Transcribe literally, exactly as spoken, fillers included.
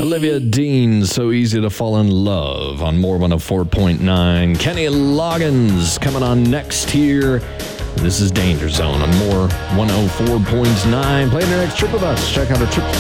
Olivia Dean, So Easy to Fall in Love on More one oh four point nine. Kenny Loggins coming on next here. This is Danger Zone on More one oh four point nine. Play the next trip with us. Check out our trip